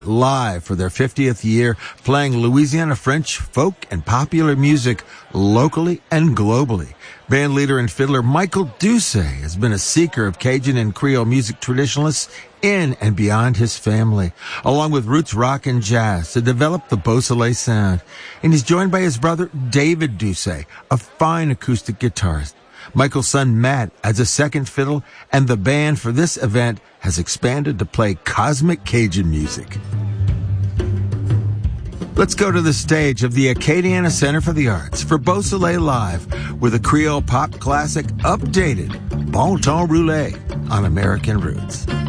live for their 50th year, playing Louisiana French, folk, and popular music locally and globally. Band leader and fiddler Michael Doucet has been a seeker of Cajun and Creole music traditionalists in and beyond his family, along with roots rock and jazz, to develop the Beausoleil sound. And he's joined by his brother David Doucet, a fine acoustic guitarist. Michael's son Matt adds a second fiddle, and the band for this event has expanded to play cosmic Cajun music. Let's go to the stage of the Acadiana Center for the Arts for Beausoleil Live with a Creole pop classic updated, Bon Temps Roulé on American Roots.